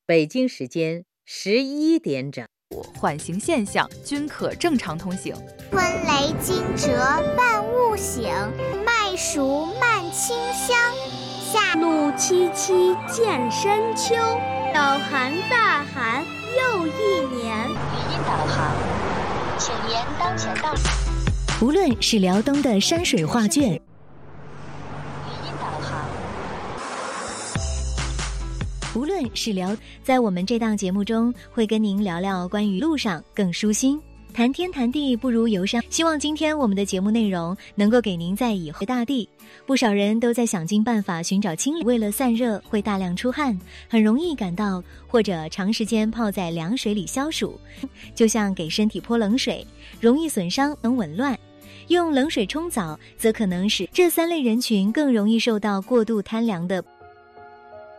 北京时间11点整， 缓行现象均可正常通行。 春雷惊蛰万物醒，麦黍漫清香。夏露凄凄见深秋，小寒大寒又一年。 语音导航，请沿当前道。 无论是辽东的山水画卷， 语音导航。 无论是在我们这档节目中会跟您聊聊关于路上更舒心，谈天谈地不如游山。希望今天我们的节目内容能够给您在以后大地。不少人都在想尽办法寻找清理，为了散热会大量出汗，很容易感到，或者长时间泡在凉水里消暑，就像给身体泼冷水，容易损伤能紊乱。用冷水冲澡则可能使这3类人群更容易受到过度贪凉的